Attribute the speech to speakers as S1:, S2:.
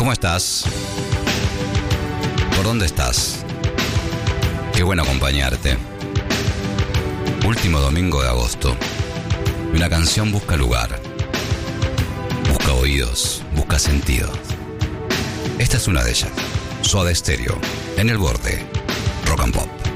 S1: ¿Cómo estás? ¿Por dónde estás? Qué bueno acompañarte. Último domingo de agosto. Una canción busca lugar, busca oídos, busca sentido. Esta es una de ellas. Soda Stereo, en el borde, Rock and Pop.